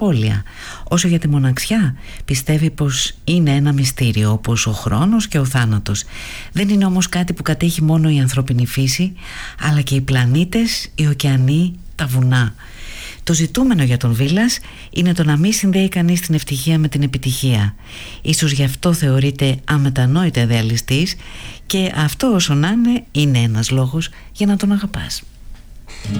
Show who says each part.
Speaker 1: απώλεια. Όσο για τη μοναξιά, πιστεύει πως είναι ένα μυστήριο, όπως ο χρόνος και ο θάνατος. Δεν είναι όμως κάτι που κατέχει μόνο η ανθρώπινη φύση, αλλά και οι πλανήτες, οι ωκεανοί, τα βουνά. Το ζητούμενο για τον Βίλας είναι το να μην συνδέει κανείς την ευτυχία με την επιτυχία. Ίσως γι' αυτό θεωρείται αμετανόητα ιδεαλιστής, και αυτό όσο να είναι ένας λόγος για να τον αγαπάς.